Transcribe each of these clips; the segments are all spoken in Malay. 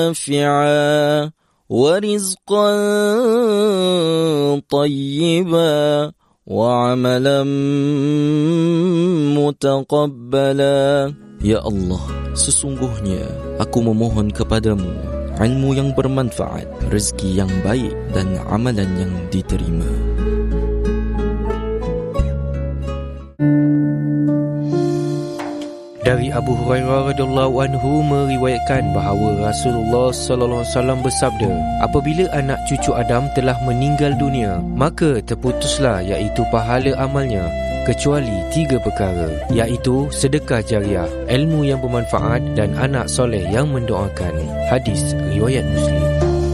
نافعا ورزقا طيبا وعملا متقبلا. Ya Allah, sesungguhnya aku memohon kepadamu ilmu yang bermanfaat, rezeki yang baik dan amalan yang diterima. Dari Abu Hurairah radhiyallahu anhu meriwayatkan bahawa Rasulullah sallallahu alaihi wasallam bersabda, apabila anak cucu Adam telah meninggal dunia, maka terputuslah iaitu pahala amalnya, kecuali 3 perkara, iaitu sedekah jariah, ilmu yang bermanfaat dan anak soleh yang mendoakan. Hadis riwayat Muslim.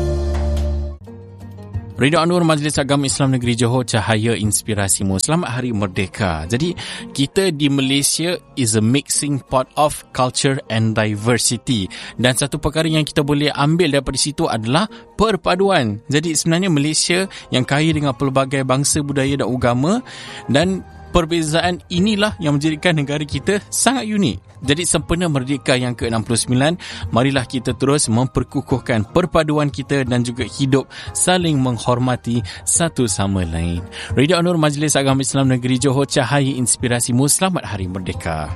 Radio Anwar Majlis Agama Islam Negeri Johor, cahaya inspirasimu. Selamat Hari Merdeka. Jadi kita di Malaysia is a mixing pot of culture and diversity. Dan satu perkara yang kita boleh ambil daripada situ adalah perpaduan. Jadi sebenarnya Malaysia yang kaya dengan pelbagai bangsa, budaya dan agama, dan perbezaan inilah yang menjadikan negara kita sangat unik. Jadi sempena Merdeka yang ke-69, marilah kita terus memperkukuhkan perpaduan kita dan juga hidup saling menghormati satu sama lain. Radio Anwar Majlis Agama Islam Negeri Johor, cahaya inspirasimu. Selamat Hari Merdeka.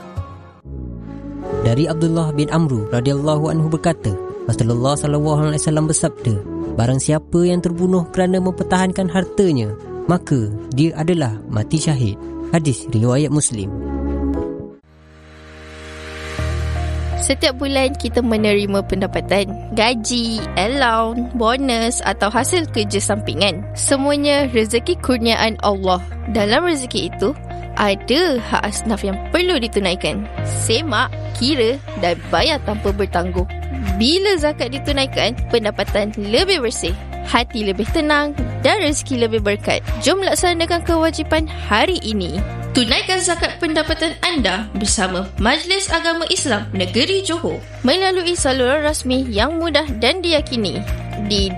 Dari Abdullah bin Amru radhiyallahu anhu berkata, Rasulullah sallallahu alaihi wasallam bersabda, barang siapa yang terbunuh kerana mempertahankan hartanya, maka dia adalah mati syahid. Hadis riwayat Muslim. Setiap bulan kita menerima pendapatan, gaji, allowance, bonus atau hasil kerja sampingan. Semuanya rezeki kurniaan Allah. Dalam rezeki itu, ada hak asnaf yang perlu ditunaikan. Semak, kira dan bayar tanpa bertangguh. Bila zakat ditunaikan, pendapatan lebih bersih, hati lebih tenang dan rezeki lebih berkat. Jom laksanakan kewajipan hari ini. Tunaikan zakat pendapatan anda bersama Majlis Agama Islam Negeri Johor melalui saluran rasmi yang mudah dan diyakini di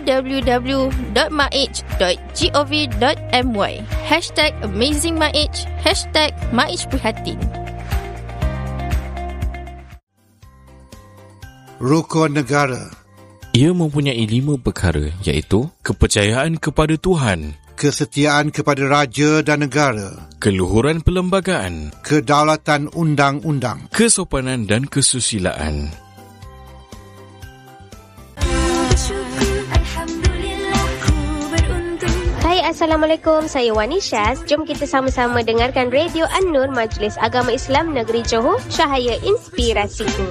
www.maij.gov.my #AmazingMaij #MaijPrihatin. Rukun negara. Ia mempunyai 5 perkara, iaitu kepercayaan kepada Tuhan, kesetiaan kepada raja dan negara, keluhuran perlembagaan, kedaulatan undang-undang, kesopanan dan kesusilaan. Hai, Assalamualaikum. Saya Wani Syaz. Jom kita sama-sama dengarkan Radio An-Nur Majlis Agama Islam Negeri Johor, cahaya inspirasiku.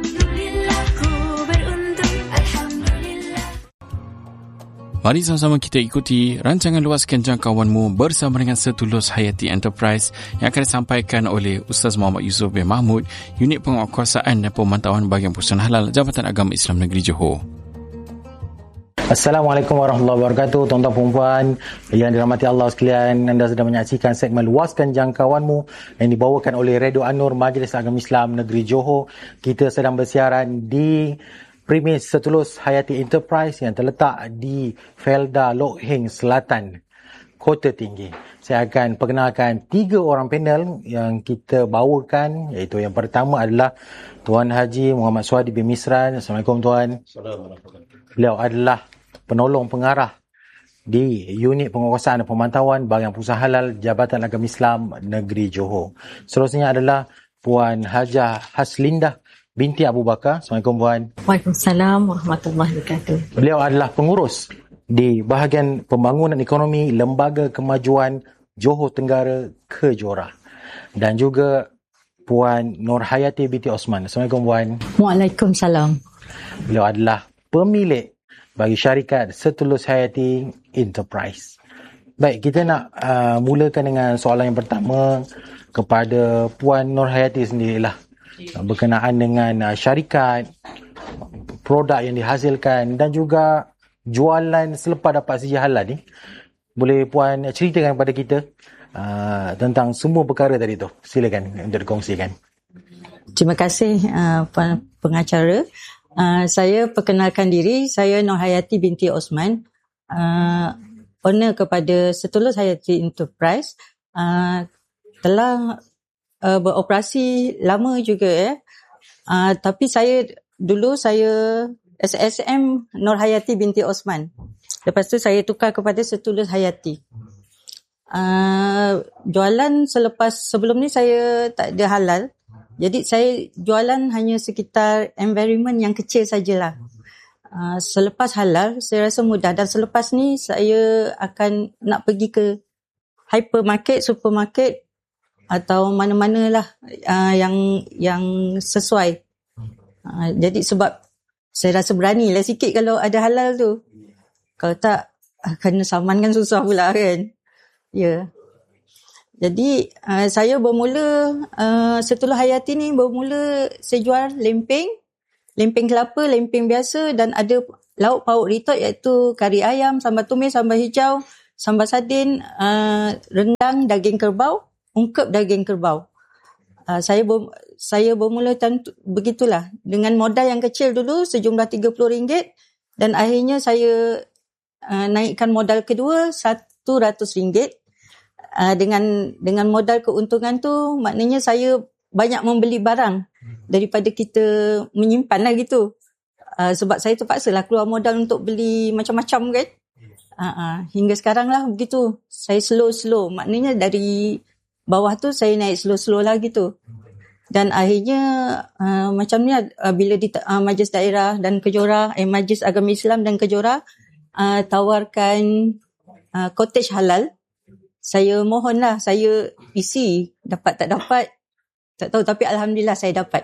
Mari sama-sama kita ikuti rancangan Luaskan Jangkauanmu bersama dengan Setulus Hayati Enterprise yang akan disampaikan oleh Ustaz Muhammad Yusof bin Mahmud, Unit Penguatkuasaan dan Pemantauan Bahagian Perusahaan Halal Jabatan Agama Islam Negeri Johor. Assalamualaikum warahmatullahi wabarakatuh. Tuan-tuan perempuan yang dirahmati Allah sekalian, anda sedang menyaksikan segmen Luaskan Jangkauanmu yang dibawakan oleh Radio An-Nur Majlis Agama Islam Negeri Johor. Kita sedang bersiaran di premis Setulus Hayati Enterprise yang terletak di Felda Lok Heng Selatan, Kota Tinggi. Saya akan perkenalkan 3 orang panel yang kita bawakan, iaitu yang pertama adalah Tuan Haji Muhammad Suhadi bin Misran. Assalamualaikum Tuan. Assalamualaikum. Beliau adalah penolong pengarah di Unit Penguatkuasaan dan Pemantauan Bahagian Perusahaan Halal Jabatan Agama Islam Negeri Johor. Seterusnya adalah Puan Hajah Haslindah binti Abu Bakar. Assalamualaikum Puan. Waalaikumsalam warahmatullahi wabarakatuh. Beliau adalah pengurus di bahagian pembangunan ekonomi Lembaga Kemajuan Johor Tenggara Kejora. Dan juga Puan Nur Hayati binti Osman. Assalamualaikum Puan. Waalaikumsalam. Beliau adalah pemilik bagi syarikat Setulus Hayati Enterprise. Baik, kita nak mulakan dengan soalan yang pertama kepada Puan Nur Hayati sendirilah, berkenaan dengan syarikat, produk yang dihasilkan dan juga jualan selepas dapat sijil halal ni. Boleh Puan ceritakan kepada kita tentang semua perkara tadi tu? Silakan untuk dikongsikan. Terima kasih Puan pengacara. Saya perkenalkan diri, saya Nur Hayati binti Osman, owner kepada Setulus Hayati Enterprise. Telah beroperasi lama juga tapi saya dulu saya SSM Nur Hayati binti Osman. Lepas tu saya tukar kepada Setulus Hayati. Jualan sebelum ni saya tak ada halal. Jadi saya jualan hanya sekitar environment yang kecil sajalah. Selepas halal saya rasa mudah, dan selepas ni saya akan nak pergi ke hypermarket, supermarket atau mana-mana lah yang sesuai. Jadi sebab saya rasa berani lah sikit kalau ada halal tu. Kalau tak, kena saman kan susah pula kan. Ya. Jadi saya bermula Setulus Hayati ni bermula saya jual lempeng kelapa, lempeng biasa, dan ada lauk pauk ritot iaitu kari ayam, sambal tumis, sambal hijau, sambal sardin, rendang, daging kerbau, ungkep daging kerbau. Saya bermula begitulah dengan modal yang kecil dulu sejumlah RM30, dan akhirnya saya naikkan modal kedua RM100. Dengan modal keuntungan tu maknanya saya banyak membeli barang daripada kita menyimpan lah gitu. Sebab saya terpaksalah keluar modal untuk beli macam-macam kan. Hingga sekarang lah begitu. Saya slow. Maknanya dari bawah tu saya naik slow lah gitu. Dan akhirnya macam ni bila di Majlis Daerah dan Kejora, Majlis Agama Islam dan Kejora tawarkan cottage halal. Saya mohonlah, saya isi, dapat tak dapat tak tahu, tapi alhamdulillah saya dapat.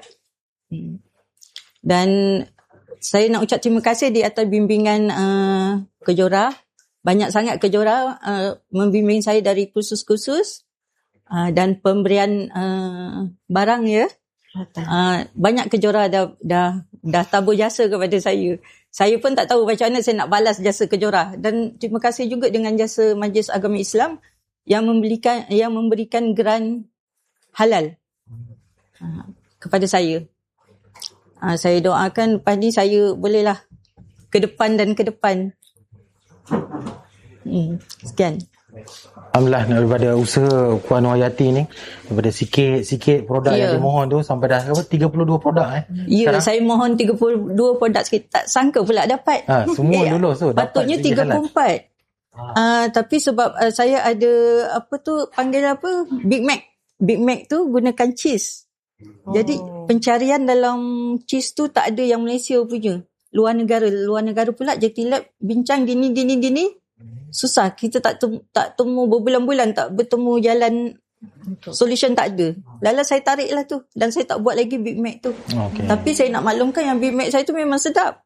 Dan saya nak ucap terima kasih di atas bimbingan Kejora. Banyak sangat Kejora membimbing saya dari kursus-kursus dan pemberian barang ya. Banyak Kejora dah tabur jasa kepada saya. Saya pun tak tahu macam mana saya nak balas jasa Kejora. Dan terima kasih juga dengan jasa Majlis Agama Islam yang memberikan geran halal kepada saya. Saya doakan lepas ni saya bolehlah ke depan. Sekian. Alhamdulillah, daripada usaha Puan Nur Hayati ni, daripada sikit produk yang dimohon tu sampai dah 32 produk Ya, saya mohon 32 produk sikit. Tak sangka pula dapat. Semua lulus tu. Patutnya 34. Tapi sebab saya ada Big Mac. Big Mac tu gunakan cheese. Jadi pencarian dalam cheese tu tak ada yang Malaysia punya. Luar negara pula Jatilab bincang gini. Susah. Kita tak temu berbulan-bulan, tak bertemu jalan solution, tak ada. Lala saya tarik lah tu, dan saya tak buat lagi Big Mac tu. Tapi saya nak maklumkan yang Big Mac saya tu memang sedap.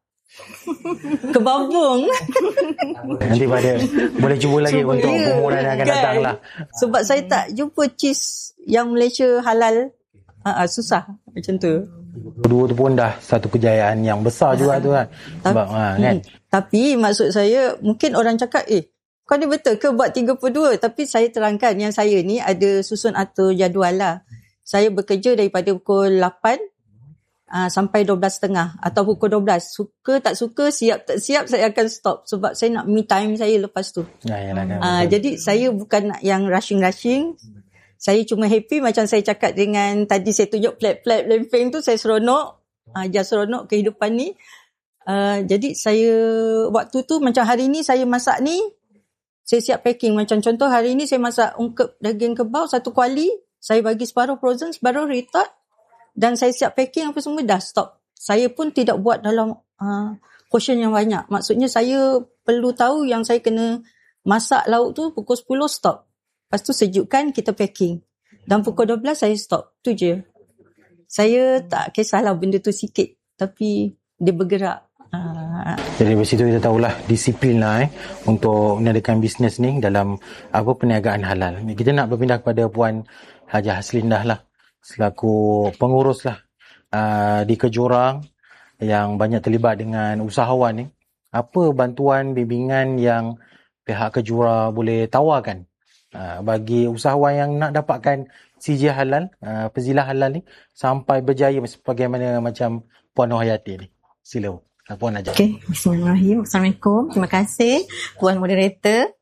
Kebabung. Nanti boleh cuba lagi untuk permulaan yang akan datang lah. Sebab saya tak jumpa cheese yang Malaysia halal. Susah macam tu. Kedua tu pun dah satu kejayaan yang besar juga tu kan. Sebab kan. Tapi maksud saya, mungkin orang cakap kau ni betul ke buat 32? Tapi saya terangkan yang saya ni ada susun atur jadual lah. Saya bekerja daripada pukul 8 sampai 12.30 atau pukul 12. Suka tak suka, siap tak siap, saya akan stop. Sebab saya nak me time saya lepas tu. Jadi saya bukan nak yang rushing. Saya cuma happy macam saya cakap dengan tadi saya tunjuk plat-plat lempeng tu, saya seronok. Just seronok kehidupan ni. Jadi saya waktu tu macam hari ni saya masak ni, saya siap packing. Macam contoh hari ni saya masak ungkep daging kerbau 1 kuali. Saya bagi separuh frozen, separuh retot. Dan saya siap packing apa semua, dah stop. Saya pun tidak buat dalam portion yang banyak. Maksudnya saya perlu tahu yang saya kena masak lauk tu pukul 10 stop. Lepas tu sejukkan, kita packing. Dan pukul 12 saya stop. Tu je. Saya tak kisahlah benda tu sikit. Tapi dia bergerak. Jadi dari situ kita tahulah disiplin lah untuk mengadakan bisnes ni dalam perniagaan halal. Kita nak berpindah kepada Puan Hajah Haslindah lah, selaku pengurus lah di Kejora yang banyak terlibat dengan usahawan ni. Apa bantuan bimbingan yang pihak Kejora boleh tawarkan bagi usahawan yang nak dapatkan CJ halal, penzilah halal ni sampai berjaya sebagaimana macam Puan Nur Hayati ni? Sila Puan Hajah. Bismillahirrahmanirrahim. Assalamualaikum. Terima kasih Puan Moderator.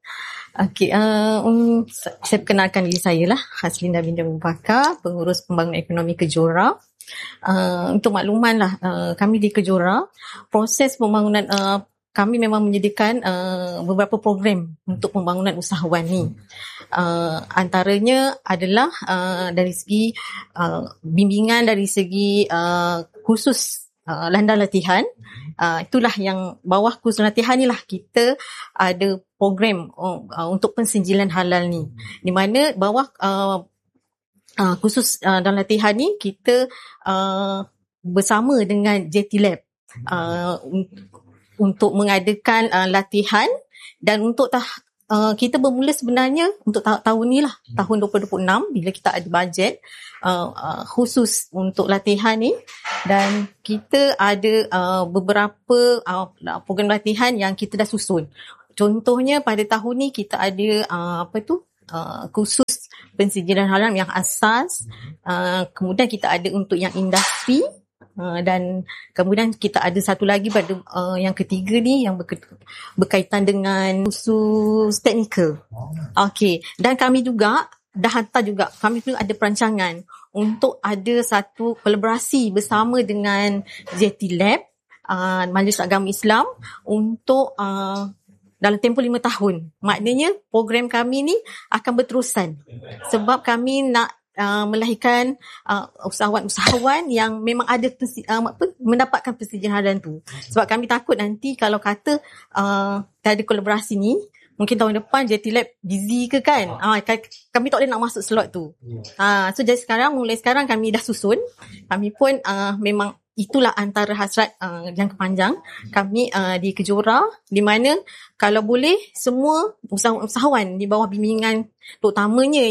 Saya perkenalkan diri saya lah, Haslindah binti Abu Bakar, pengurus pembangunan ekonomi Kejora. Untuk makluman lah, kami di Kejora, proses pembangunan kami memang menyediakan beberapa program untuk pembangunan usahawan ni. Antaranya adalah dari segi bimbingan, dari segi khusus landas latihan. Itulah yang bawah khusus latihan ni lah kita ada program untuk pensijilan halal ni. Di mana bawah khusus dalam latihan ni kita bersama dengan JT Lab untuk mengadakan latihan, dan untuk kita bermula sebenarnya untuk tahun ni lah, tahun 2026 bila kita ada bajet khusus untuk latihan ni, dan kita ada beberapa program latihan yang kita dah susun. Contohnya pada tahun ni kita ada khusus pensijilan halal yang asas, kemudian kita ada untuk yang industri, dan kemudian kita ada satu lagi pada yang ketiga ni yang berkaitan dengan khusus teknikal. Okey, dan kami juga dah hantar juga, kami pun ada perancangan untuk ada satu kolaborasi bersama dengan JT Lab, Majlis Agama Islam, untuk dalam tempoh 5 tahun. Maknanya program kami ni akan berterusan sebab kami nak melahirkan usahawan-usahawan yang memang ada mendapatkan persetujuan halal tu. Sebab kami takut nanti kalau kata ada kolaborasi ni, mungkin tahun depan JT Lab busy ke kan, kami tak boleh nak masuk slot tu. So jadi mulai sekarang kami dah susun. Kami pun memang itulah antara hasrat jangka panjang kami di Kejora, di mana kalau boleh semua usahawan di bawah bimbingan, terutamanya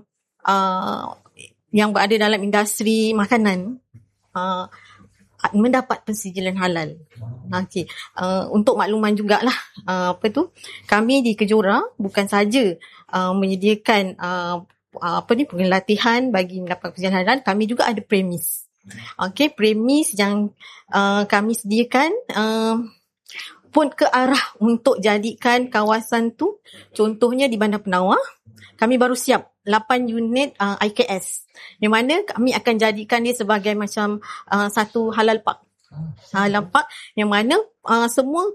yang berada dalam industri makanan, mendapat pensijilan halal. Okey, untuk makluman jugalah, kami di Kejora bukan saja menyediakan program latihan bagi mendapat pensijilan halal, kami juga ada premis. Okey, premis yang kami sediakan pun ke arah untuk jadikan kawasan tu, contohnya di Bandar Penawar, kami baru siap 8 unit IKS, di mana kami akan jadikan dia sebagai macam satu halal park. Halal park yang mana semua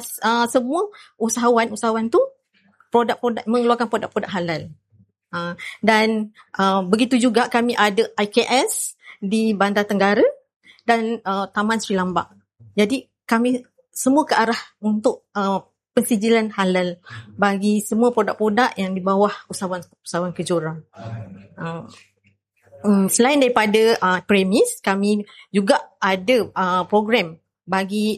usahawan tu produk-produk, mengeluarkan produk-produk halal. Dan begitu juga kami ada IKS di Bandar Tenggara dan Taman Sri Lambak. Jadi kami semua ke arah untuk pensijilan halal bagi semua produk-produk yang di bawah usahawan Kejora. Selain daripada premis, kami juga ada program bagi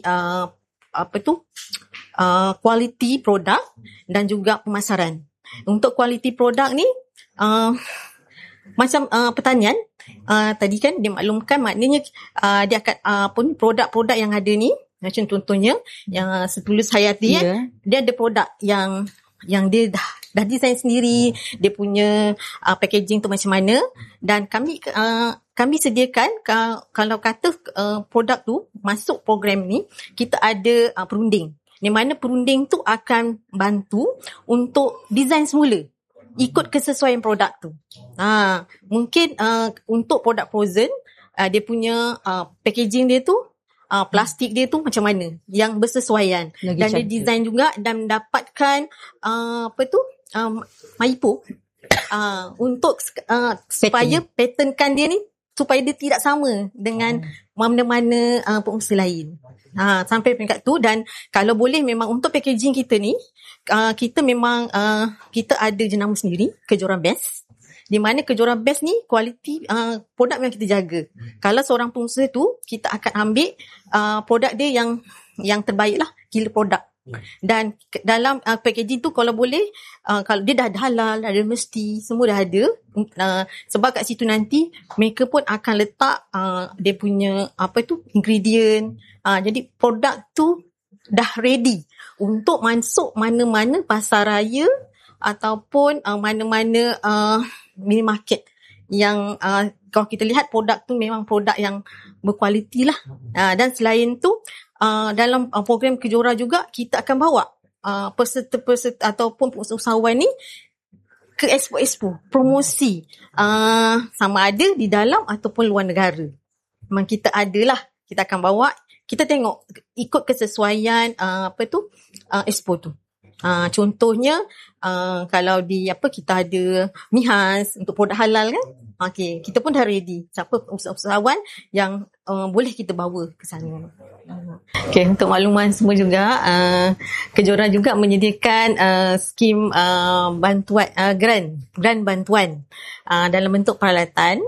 quality produk dan juga pemasaran. Untuk quality produk ni macam pertanian, tadi kan dia maklumkan, maknanya dia akan produk-produk yang ada ni, macam contohnya yang Setulus Hayati, dia ada produk yang dia dah design sendiri, dia punya packaging tu macam mana, dan kami sediakan kalau kata produk tu masuk program ni, kita ada perunding, di mana perunding tu akan bantu untuk design semula ikut kesesuaian produk tu. Mungkin untuk produk frozen, dia punya packaging dia tu, plastik dia tu macam mana yang bersesuaian, dan dia design juga dan dapatkan Maipo untuk supaya patternkan dia ni supaya dia tidak sama dengan mana-mana pengusaha lain. Sampai peringkat tu. Dan kalau boleh memang untuk packaging kita ni, kita memang kita ada jenama sendiri, Kejora Best, di mana Kejora Best ni kualiti produk yang kita jaga. Kalau seorang pengusaha tu, kita akan ambil produk dia yang terbaik lah, killer produk. Dan dalam packaging tu kalau boleh, kalau dia dah ada halal, ada mesti, semua dah ada, sebab kat situ nanti mereka pun akan letak dia punya ingredient. Jadi produk tu dah ready untuk masuk mana-mana pasar raya ataupun mana-mana minimarket yang kalau kita lihat produk tu memang produk yang berkualiti lah. Dan selain tu, dalam program Kejora juga kita akan bawa peserta-peserta ataupun usahawan ni ke expo-expo, promosi, sama ada di dalam ataupun luar negara. memang kita adalah, kita akan bawa, kita tengok ikut kesesuaian expo tu. Contohnya kalau di kita ada mihas untuk produk halal kan. Okey, kita pun dah ready. Siapa usahawan yang boleh kita bawa ke sana. Okey, untuk makluman semua juga, Kejora juga menyediakan skim bantuan grant bantuan dalam bentuk peralatan,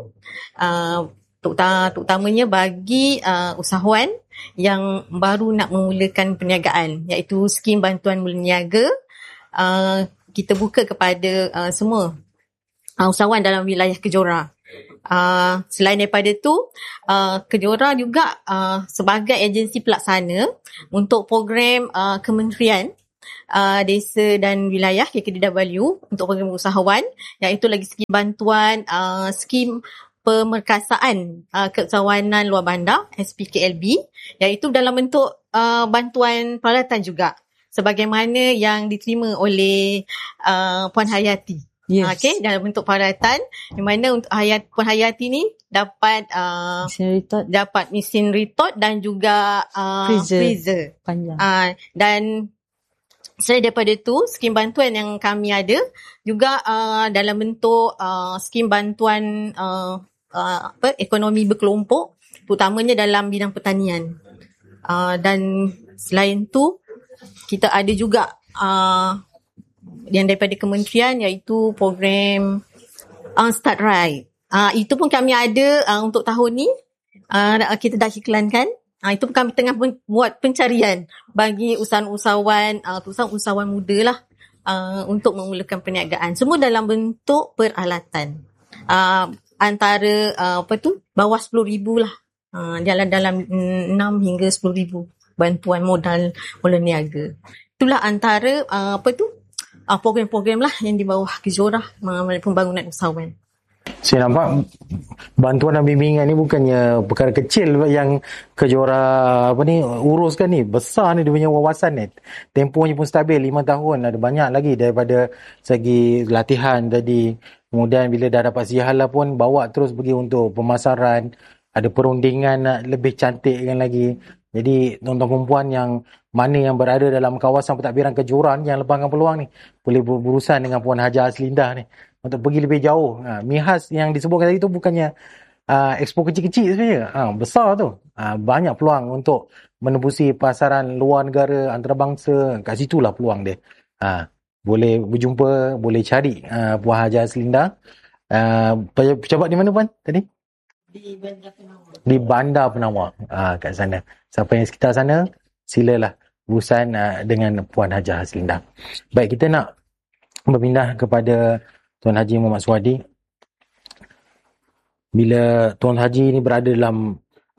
terutamanya bagi usahawan yang baru nak memulakan perniagaan, iaitu skim bantuan mula niaga. Kita buka kepada semua usahawan dalam wilayah Kejora. Selain daripada tu, Kejora juga sebagai agensi pelaksana untuk program Kementerian Desa dan Wilayah KKDW untuk program usahawan, iaitu lagi skim bantuan, skim pemerkasaan keusahawanan luar bandar SPKLB, iaitu dalam bentuk bantuan peralatan juga, sebagaimana yang diterima oleh Puan Hayati. Yes. Okey, dalam bentuk peralatan, di mana untuk Puan Hayati ni dapat mesin retort dan juga freezer panjang. Dan selain daripada tu, skim bantuan yang kami ada juga dalam bentuk skim bantuan ekonomi berkelompok, terutamanya dalam bidang pertanian. Dan selain tu, kita ada juga yang daripada kementerian, iaitu program Start Right. Itu pun kami ada untuk tahun ni. Kita dah iklankan. Itu pun kami tengah buat pencarian bagi usahawan muda lah, untuk memulakan perniagaan. Semua dalam bentuk peralatan. Antara bawah 10,000 lah. Dalam 6 hingga 10,000 bantuan modal mula niaga. Itulah antara program-program lah yang di bawah Kejora melalui pembangunan usahawan. Saya nampak bantuan dan bimbingan ni bukannya perkara kecil yang Kejora uruskan ni. Besar ni dia punya wawasan ni. Tempohnya pun stabil 5 tahun. Ada banyak lagi daripada segi latihan tadi. Kemudian bila dah dapat sihala pun bawa terus pergi untuk pemasaran. Ada perundingan nak lebih cantikkan lagi. Jadi tuan-tuan perempuan yang mana yang berada dalam kawasan pentadbiran Kejora yang lepaskan peluang ni, boleh berurusan dengan Puan Haja Aslindah ni untuk pergi lebih jauh. Mihas yang disebutkan tadi tu bukannya expo kecil-kecil sebenarnya. Besar tu. Banyak peluang untuk menembusi pasaran luar negara, antarabangsa. Kat situlah peluang dia. Boleh berjumpa, boleh cari Puan Haja Aslindah. Pejabat di mana Puan tadi? Di Bandar Penawar. Kat sana. Siapa yang sekitar sana, silalah urusan dengan Puan Haja Aslindah. Baik, kita nak berpindah kepada Tuan Haji Muhammad Suhadi. Bila Tuan Haji ni berada dalam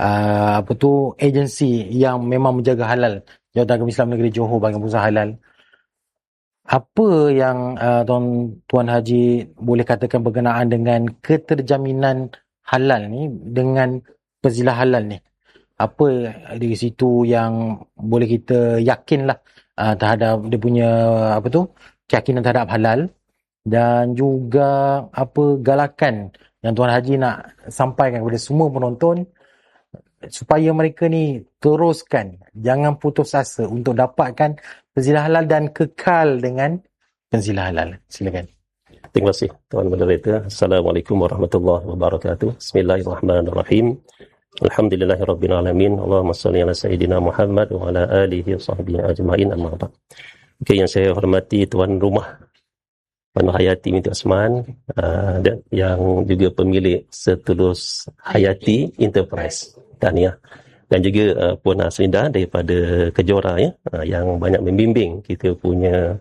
agensi yang memang menjaga halal, Jabatan Agama Islam Negeri Johor Bahagian Pusat Halal, apa yang Tuan Haji boleh katakan berkenaan dengan keterjaminan halal ni dengan penzilah halal ni? Apa di situ yang boleh kita yakinlah terhadap dia punya keyakinan terhadap halal, dan juga apa galakan yang Tuan Haji nak sampaikan kepada semua penonton supaya mereka ni teruskan, jangan putus asa untuk dapatkan penzilah halal dan kekal dengan penzilah halal. Silakan. Terima kasih Tuan Moderator. Assalamualaikum warahmatullahi wabarakatuh. Bismillahirrahmanirrahim. Alhamdulillahirabbil alamin. Allahumma shalli ala sayidina Muhammad wa ala alihi wasahbihi ajmain. Amma ba'd. Okey, yang saya hormati tuan rumah Puan Hayati binti Osman, dan yang juga pemilik Setulus Hayati Enterprise, tahniah. Dan juga Puan Aslindah daripada Kejora yang banyak membimbing kita punya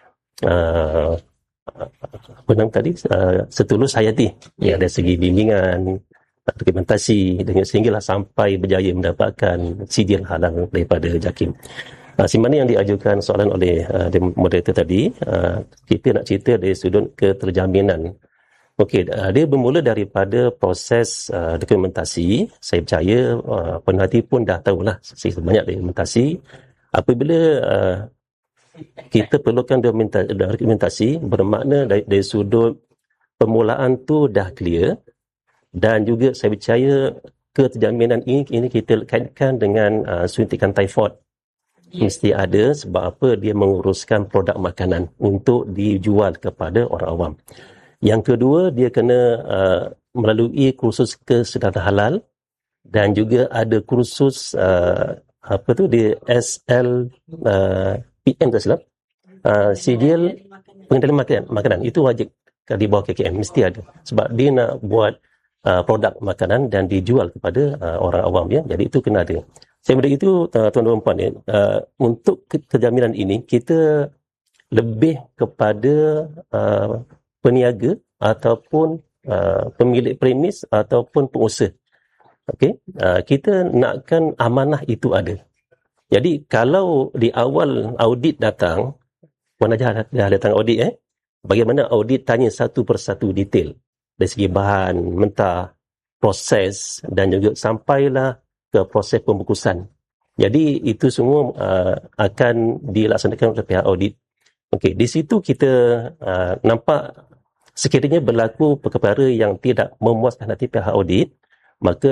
Setulus Hayati dari segi bimbingan, dokumentasi, dengan sehinggalah sampai berjaya mendapatkan sijil halal daripada JAKIM. Simana yang diajukan soalan oleh moderator tadi, kita nak cerita dari sudut keterjaminan. Okey, dia bermula daripada proses dokumentasi. Saya percaya Puan Hati pun dah tahulah banyak dokumentasi. Apabila kita perlukan dokumentasi, bermakna dari sudut permulaan tu dah clear. Dan juga saya percaya keterjaminan ini kita kaitkan dengan suntikan typhoid. Mesti ada, sebab apa? Dia menguruskan produk makanan untuk dijual kepada orang awam. Yang kedua, dia kena melalui kursus kesedaran halal, dan juga ada kursus di SLPM tak silap, sijil pengendalian makanan. Itu wajib di bawah KKM, mesti ada, sebab dia nak buat produk makanan dan dijual kepada orang awam, ya. Jadi itu kena ada. Saya beri itu, tuan-tuan dan puan, ya, untuk kejaminan ini kita lebih kepada peniaga ataupun pemilik premis ataupun pengusaha. Okey, kita nakkan amanah itu ada. Jadi kalau di awal audit datang, puan dah datang audit, bagaimana audit tanya satu persatu detail dari segi bahan mentah, proses, dan juga sampailah ke proses pembungkusan. Jadi itu semua akan dilaksanakan oleh pihak audit. Okey, di situ kita nampak sekiranya berlaku perkara yang tidak memuaskan hati pihak audit, maka